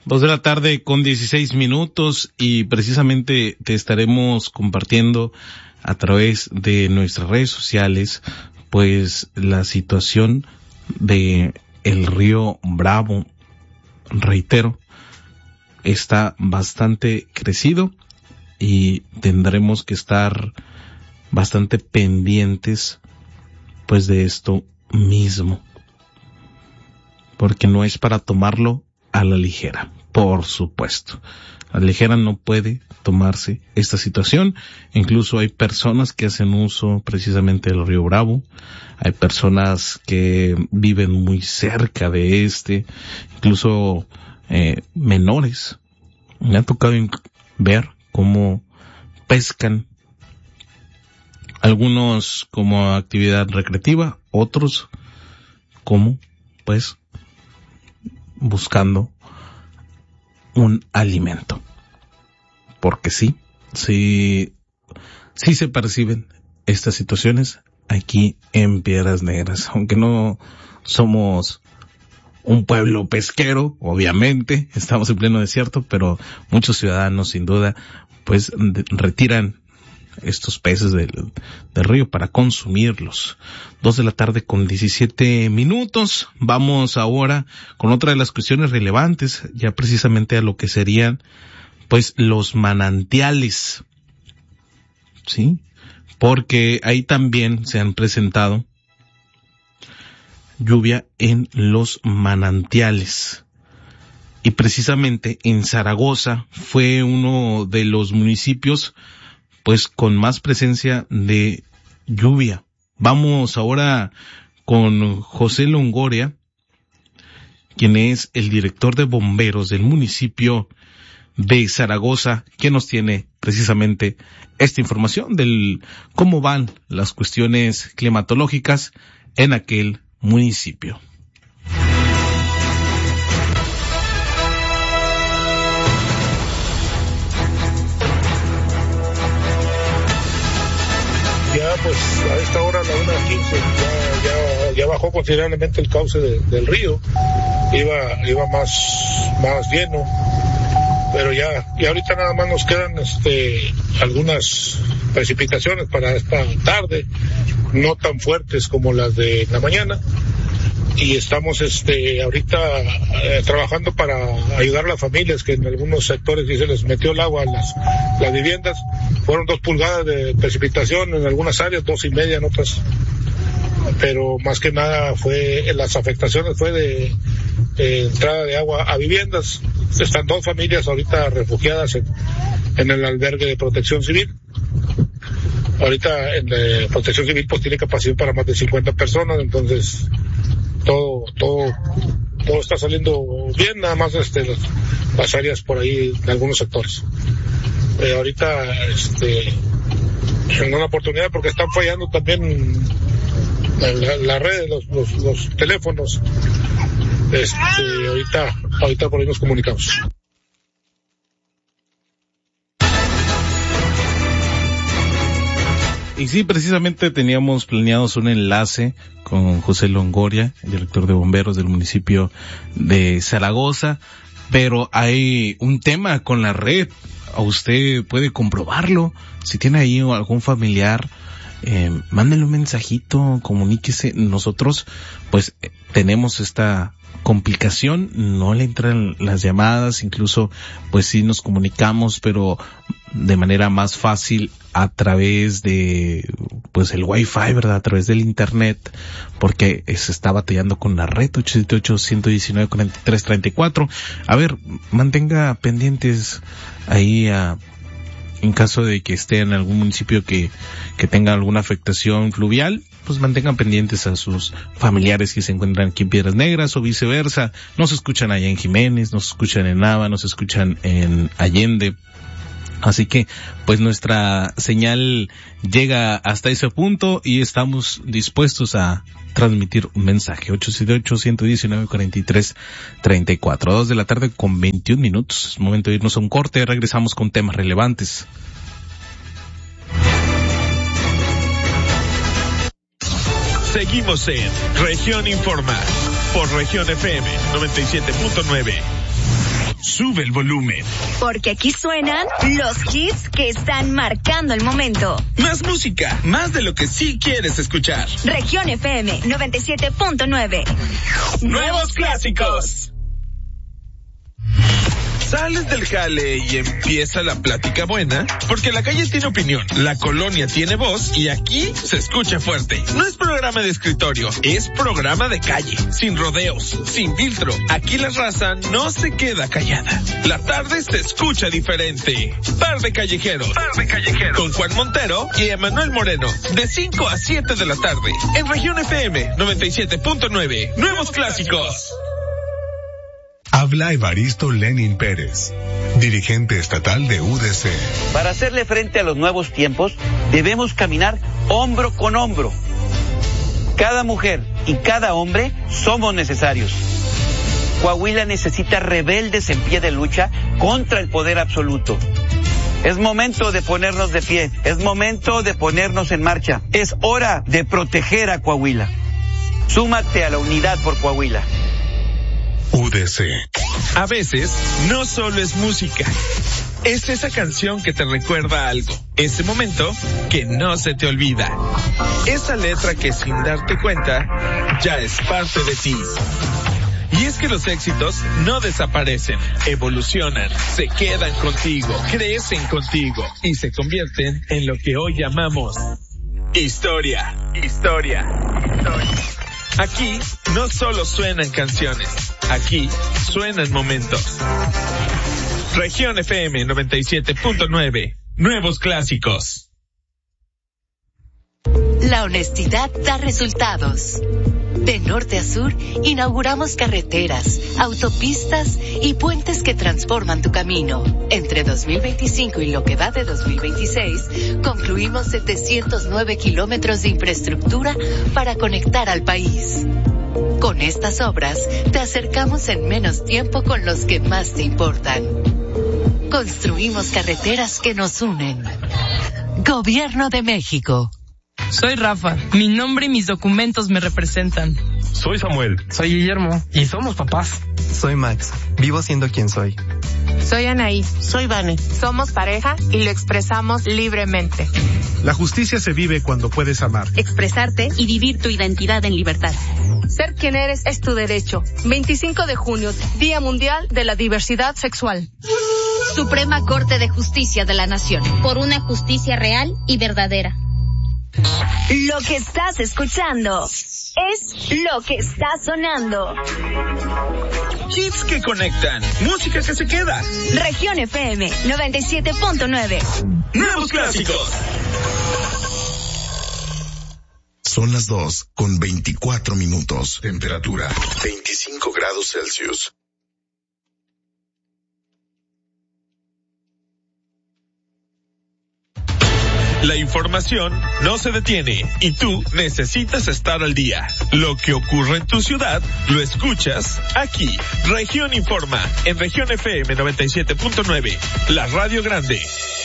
2:16 y precisamente te estaremos compartiendo a través de nuestras redes sociales, pues la situación de el río Bravo. Reitero, está bastante crecido y tendremos que estar bastante pendientes pues de esto mismo, porque no es para tomarlo a la ligera, por supuesto. A la ligera no puede tomarse esta situación. Incluso hay personas que hacen uso precisamente del río Bravo. Hay personas que viven muy cerca de incluso menores. Me ha tocado ver cómo pescan, algunos como actividad recreativa, otros como pues buscando un alimento, porque sí se perciben estas situaciones aquí en Piedras Negras, aunque no somos un pueblo pesquero, obviamente, estamos en pleno desierto, pero muchos ciudadanos sin duda pues retiran estos peces del río para consumirlos. 2:17 p.m. Vamos ahora con otra de las cuestiones relevantes, ya precisamente a lo que serían pues los manantiales, ¿sí? Porque ahí también se han presentado lluvia en los manantiales. Y precisamente en Zaragoza fue uno de los municipios pues con más presencia de lluvia. Vamos ahora con José Longoria, quien es el director de bomberos del municipio de Zaragoza, que nos tiene precisamente esta información del cómo van las cuestiones climatológicas en aquel municipio. Ya pues a esta hora, a la 1:15, ya bajó considerablemente el cauce del río, iba más lleno, pero ya ahorita nada más nos quedan algunas precipitaciones para esta tarde, no tan fuertes como las de la mañana, y estamos ahorita trabajando para ayudar a las familias que en algunos sectores se les metió el agua a las viviendas. Fueron 2 pulgadas de precipitación en algunas áreas, 2.5 en otras, pero más que nada las afectaciones fue de entrada de agua a viviendas. Están 2 familias ahorita refugiadas en el albergue de Protección Civil. Ahorita en Protección Civil pues tiene capacidad para más de 50 personas, entonces todo está saliendo bien, nada más las áreas por ahí de algunos sectores. Ahorita en una oportunidad, porque están fallando también la red, los teléfonos, ahorita por ahí nos comunicamos. Y sí, precisamente teníamos planeados un enlace con José Longoria, el director de bomberos del municipio de Zaragoza, pero hay un tema con la red. Usted puede comprobarlo. Si tiene ahí algún familiar, mándenle un mensajito, comuníquese. Nosotros pues tenemos esta complicación, no le entran las llamadas, incluso pues sí nos comunicamos, pero de manera más fácil a través de pues el Wi-Fi, ¿verdad? A través del internet, porque se está batallando con la red 878-119-4334. A ver, mantenga pendientes ahí en caso de que esté en algún municipio que tenga alguna afectación fluvial, pues mantengan pendientes a sus familiares que se encuentran aquí en Piedras Negras o viceversa. Nos escuchan allá en Jiménez, nos escuchan en Nava, nos escuchan en Allende. Así que, pues nuestra señal llega hasta ese punto y estamos dispuestos a transmitir un mensaje. 878-119-4334. 2:21 p.m. Es momento de irnos a un corte. Regresamos con temas relevantes. Seguimos en Región Informa por Región FM 97.9. sube el volumen. Porque aquí suenan los hits que están marcando el momento. Más música, más de lo que sí quieres escuchar. Región FM 97.9. Nuevos clásicos. Sales del jale y empieza la plática buena, porque la calle tiene opinión, la colonia tiene voz y aquí se escucha fuerte. No es programa de escritorio, es programa de calle, sin rodeos, sin filtro. Aquí la raza no se queda callada. La tarde se escucha diferente. Tarde Callejeros. Con Juan Montero y Emanuel Moreno, de 5 a 7 de la tarde, en Región FM 97.9. Nuevos clásicos. Habla Evaristo Lenin Pérez, dirigente estatal de UDC. Para hacerle frente a los nuevos tiempos, debemos caminar hombro con hombro. Cada mujer y cada hombre somos necesarios. Coahuila necesita rebeldes en pie de lucha contra el poder absoluto. Es momento de ponernos de pie, es momento de ponernos en marcha. Es hora de proteger a Coahuila. Súmate a la unidad por Coahuila. UDC. A veces, no solo es música. Es esa canción que te recuerda algo. Ese momento que no se te olvida. Esa letra que sin darte cuenta, ya es parte de ti. Y es que los éxitos no desaparecen, evolucionan, se quedan contigo, crecen contigo y se convierten en lo que hoy llamamos historia. Aquí no solo suenan canciones, aquí suenan momentos. Región FM 97.9, nuevos clásicos. La honestidad da resultados. De norte a sur, inauguramos carreteras, autopistas y puentes que transforman tu camino. Entre 2025 y lo que va de 2026, concluimos 709 kilómetros de infraestructura para conectar al país. Con estas obras, te acercamos en menos tiempo con los que más te importan. Construimos carreteras que nos unen. Gobierno de México. Soy Rafa, mi nombre y mis documentos me representan. Soy Samuel. Soy Guillermo y somos papás. Soy Max, vivo siendo quien soy. Soy Anaí. Soy Vane. Somos pareja y lo expresamos libremente. La justicia se vive cuando puedes amar, expresarte y vivir tu identidad en libertad. Ser quien eres es tu derecho. 25 de junio, Día Mundial de la Diversidad Sexual. Suprema Corte de Justicia de la Nación. Por una justicia real y verdadera. Lo que estás escuchando es lo que está sonando. Hits que conectan, música que se queda. Región FM 97.9. Nuevos clásicos. Son las 2:24. Temperatura 25 grados Celsius. La información no se detiene y tú necesitas estar al día. Lo que ocurre en tu ciudad lo escuchas aquí. Región Informa en Región FM 97.9, la radio grande.